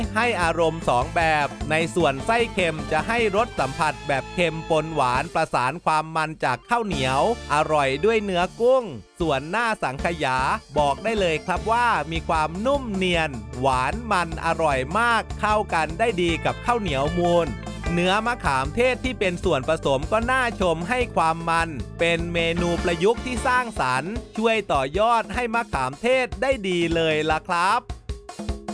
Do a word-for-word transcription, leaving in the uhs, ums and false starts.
ให้อารมณ์สองแบบในส่วนไส้เค็มจะให้รสสัมผัสแบบเค็มปนหวานประสานความมันจากข้าวเหนียวอร่อยด้วยเนื้อกุ้งส่วนหน้าสังขยาบอกได้เลยครับว่ามีความนุ่มเนียนหวานมันอร่อยมากเข้ากันได้ดีกับข้าวเหนียวมูนเนื้อมะขามเทศที่เป็นส่วนผสมก็น่าชมให้ความมันเป็นเมนูประยุกต์ที่สร้างสรรค์ช่วยต่อยอดให้มะขามเทศได้ดีเลยล่ะครับ